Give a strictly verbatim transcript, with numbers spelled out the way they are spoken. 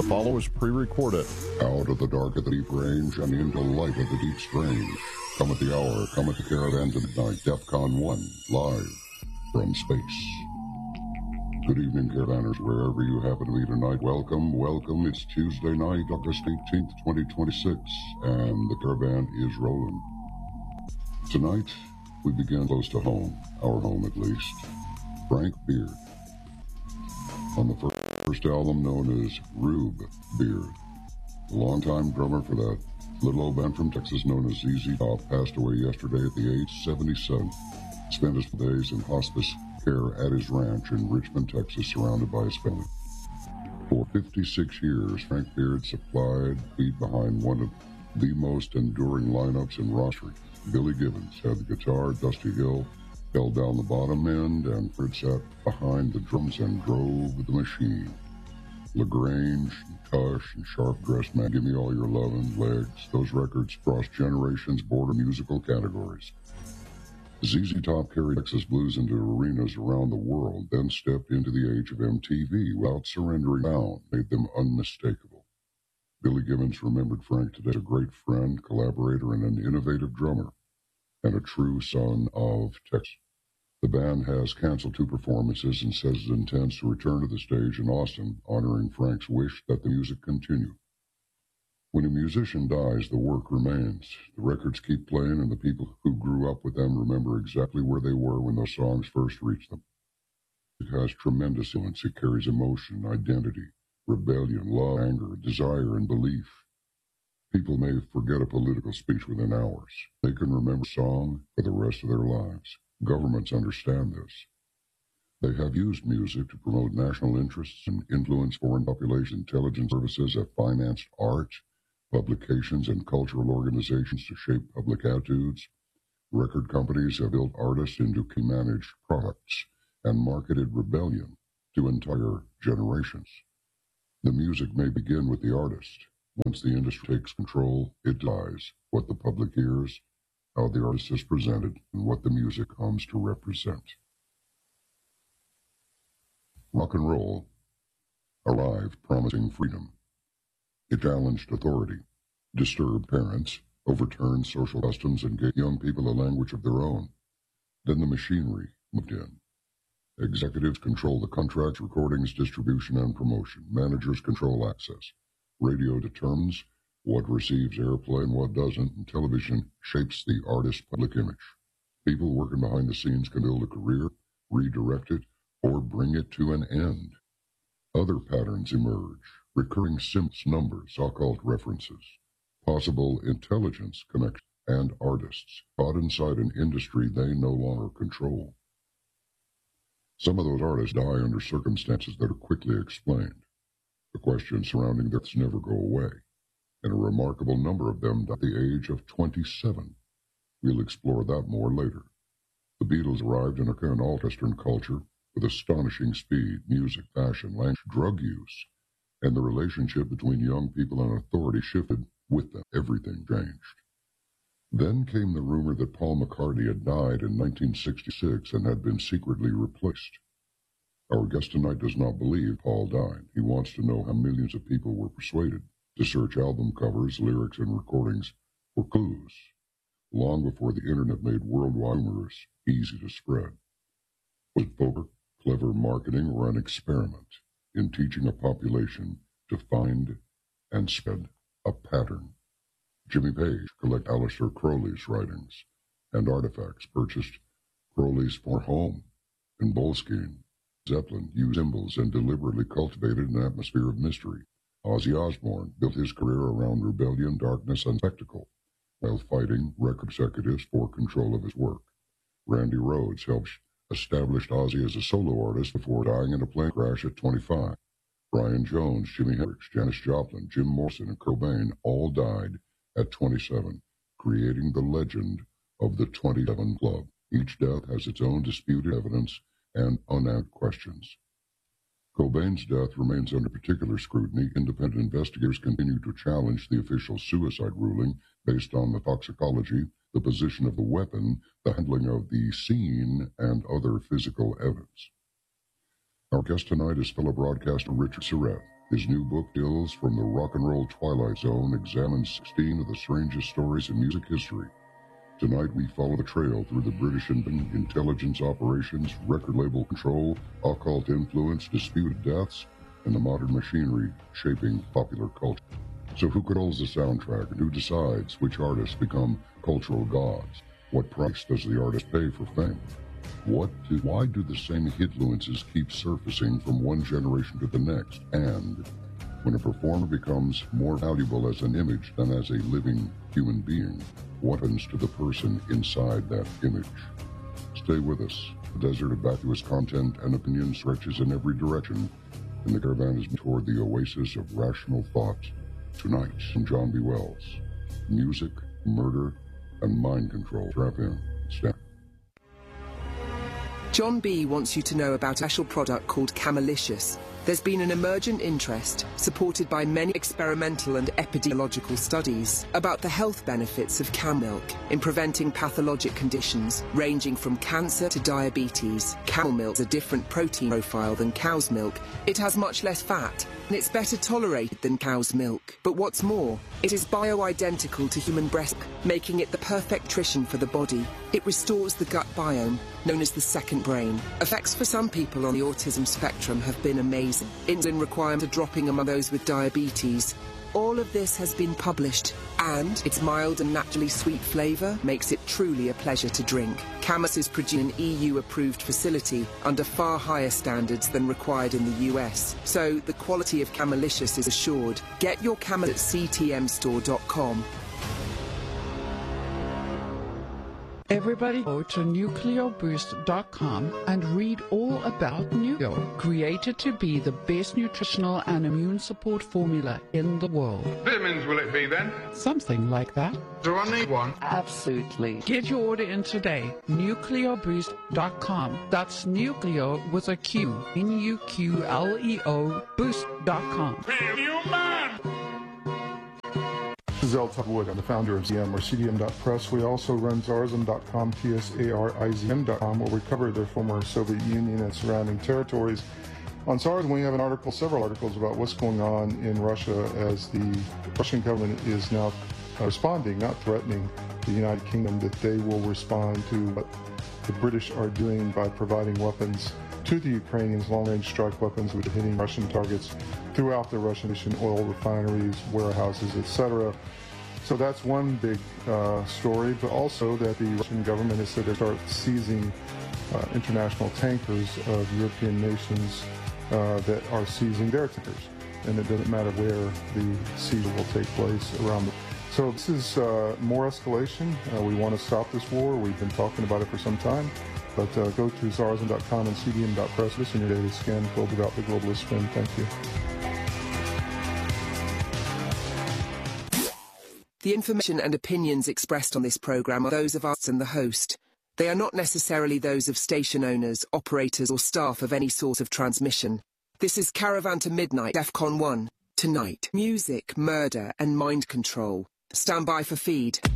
follow is pre-recorded. Out of the dark of the deep range and into the light of the deep strange. Come at the hour, come at the caravan to midnight, DEFCON one, live from space. Good evening, caravanners, wherever you happen to be tonight. Welcome, welcome. It's Tuesday night, August eighteenth, twenty twenty-six, and the caravan is rolling. Tonight, we begin close to home, our home at least. Frank Beard. On the first album known as Rube Beard, the longtime drummer for that little old band from Texas known as Z Z Top passed away yesterday at the age of seventy-seven. Spent his days in hospice care at his ranch in Richmond, Texas, surrounded by his family. For fifty-six years, Frank Beard supplied beat behind one of the most enduring lineups in rock history. Billy Gibbons had the guitar, Dusty Hill held down the bottom end, and Fred sat behind the drums and drove the machine. LaGrange, and Tush, and Sharp Dressed Man, Give Me All Your Lovin', Legs, those records crossed generations, border musical categories. Z Z Top carried Texas blues into arenas around the world, then stepped into the age of M T V without surrendering down, made them unmistakable. Billy Gibbons remembered Frank today as a great friend, collaborator, and an innovative drummer, and a true son of Texas. The band has canceled two performances and says it intends to return to the stage in Austin, honoring Frank's wish that the music continue. When a musician dies, the work remains. The records keep playing, and the people who grew up with them remember exactly where they were when those songs first reached them. It has tremendous influence. It carries emotion, identity, rebellion, love, anger, desire, and belief. People may forget a political speech within hours. They can remember a song for the rest of their lives. Governments understand this. They have used music to promote national interests and influence foreign population intelligence services have financed art, publications, and cultural organizations to shape public attitudes. Record companies have built artists into managed products and marketed rebellion to entire generations. The music may begin with the artist. Once the industry takes control, it dies what the public hears, how the artist is presented, and what the music comes to represent. Rock and roll arrived promising freedom. It challenged authority, disturbed parents, overturned social customs, and gave young people a language of their own. Then the machinery moved in. Executives control the contracts, recordings, distribution, and promotion. Managers control access. Radio determines what receives airplay and what doesn't, and television shapes the artist's public image. People working behind the scenes can build a career, redirect it, or bring it to an end. Other patterns emerge, recurring simps, numbers, occult references, possible intelligence connections, and artists caught inside an industry they no longer control. Some of those artists die under circumstances that are quickly explained. The questions surrounding deaths never go away, and a remarkable number of them died at the age of twenty-seven. We'll explore that more later. The Beatles arrived in a all Western culture with astonishing speed, music, fashion, language, drug use, and the relationship between young people and authority shifted with them. Everything changed. Then came the rumor that Paul McCartney had died in nineteen sixty-six and had been secretly replaced. Our guest tonight does not believe Paul died. He wants to know how millions of people were persuaded to search album covers, lyrics, and recordings for clues, long before the internet made worldwide rumors easy to spread. Was it poker, clever marketing, or an experiment in teaching a population to find and spread a pattern? Jimmy Page collected Aleister Crowley's writings and artifacts, purchased Crowley's for home in Boleskine. Zeppelin used symbols and deliberately cultivated an atmosphere of mystery. Ozzy Osbourne built his career around rebellion, darkness, and spectacle, while fighting record executives for control of his work. Randy Rhoads helped establish Ozzy as a solo artist before dying in a plane crash at twenty-five. Brian Jones, Jimi Hendrix, Janis Joplin, Jim Morrison, and Kurt Cobain all died at twenty-seven, creating the legend of the twenty-seven Club. Each death has its own disputed evidence and unanswered questions. Cobain's death remains under particular scrutiny. Independent investigators continue to challenge the official suicide ruling based on the toxicology, the position of the weapon, the handling of the scene, and other physical evidence. Our guest tonight is fellow broadcaster Richard Surrett. His new book, Tales from the Rock and Roll Twilight Zone, examines sixteen of the strangest stories in music history. Tonight we follow the trail through the British intelligence operations, record label control, occult influence, disputed deaths, and the modern machinery shaping popular culture. So who controls the soundtrack, and who decides which artists become cultural gods? What price does the artist pay for fame? What do, why do the same influences keep surfacing from one generation to the next? And when a performer becomes more valuable as an image than as a living human being, what happens to the person inside that image? Stay with us. The desert of vacuous content and opinion stretches in every direction, and the caravan is toward the oasis of rational thought. Tonight, from John B. Wells, music, murder, and mind control. Strap in. Stand. John B. wants you to know about a special product called Camelicious. There's been an emergent interest, supported by many experimental and epidemiological studies, about the health benefits of cow milk in preventing pathologic conditions, ranging from cancer to diabetes. Cow milk has a different protein profile than cow's milk. It has much less fat, and it's better tolerated than cow's milk. But what's more, it is bioidentical to human breast milk, making it the perfect nutrition for the body. It restores the gut biome, known as the second brain. Effects for some people on the autism spectrum have been amazing. Insulin requirements are dropping among those with diabetes. All of this has been published, and its mild and naturally sweet flavour makes it truly a pleasure to drink. Camus is produced in an E U-approved facility under far higher standards than required in the U S, so the quality of Camelicious is assured. Get your Camel at c t m store dot com. Everybody go to nucleo boost dot com and read all about Nucleo, created to be the best nutritional and immune support formula in the world. Vitamins will it be then? Something like that. Do I need one? Absolutely. Get your order in today. nucleo boost dot com. That's Nucleo with a Q. N U Q L E O boost dot com. Feel you, man! This is El Tubwood. I'm the founder of C D M or C D M dot press. We also run Tsarizm dot com, T S A R I Z M dot com, where we cover the former Soviet Union and surrounding territories. On Tsarizm, we have an article, several articles about what's going on in Russia as the Russian government is now responding, not threatening the United Kingdom, that they will respond to what the British are doing by providing weapons to the Ukrainians, long-range strike weapons, which are hitting Russian targets throughout the Russian oil refineries, warehouses, et cetera. So that's one big uh, story, but also that the Russian government has said they start seizing uh, international tankers of European nations uh, that are seizing their tankers. And it doesn't matter where the seizure will take place around the So this is uh, more escalation. Uh, we want to stop this war. We've been talking about it for some time. But uh, go to Tsarizm dot com and C D M dot press. Listen to your daily scan filled about the globalist spin. Thank you. The information and opinions expressed on this program are those of us and the host. They are not necessarily those of station owners, operators or staff of any source of transmission. This is Caravan to Midnight, DEFCON one. Tonight, music, murder and mind control. Stand by for feed.